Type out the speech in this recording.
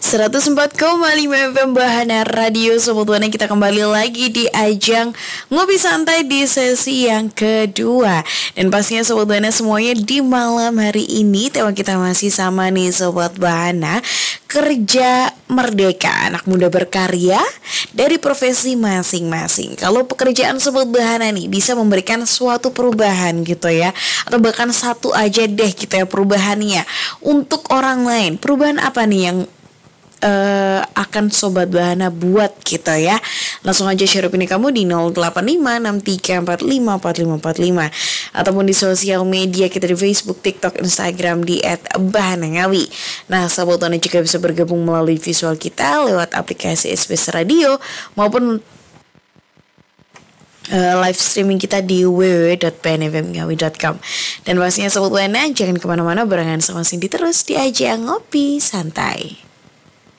104,5 FM Bahana Radio. Sobat Buana, kita kembali lagi di ajang Ngopi Santai di sesi yang kedua. Dan pastinya Sobat Buana semuanya, di malam hari ini tema kita masih sama nih Sobat Bahana. Kerja merdeka, anak muda berkarya dari profesi masing-masing. Kalau pekerjaan Sobat Bahana nih bisa memberikan suatu perubahan gitu ya, atau bahkan satu aja deh gitu ya perubahannya untuk orang lain. Perubahan apa nih yang akan Sobat Bahana buat gitu ya? Langsung aja share opini kamu di 085634554545 ataupun di sosial media kita di Facebook, TikTok, Instagram di @bahanangawi. Nah, Sobat Bahana juga bisa bergabung melalui visual kita lewat aplikasi SBS Radio maupun live streaming kita di www.pnfmngawi.com. Dan pastinya Sobat Bahana jangan kemana-mana, barengan sama Cindy terus di ajang Ngopi Santai.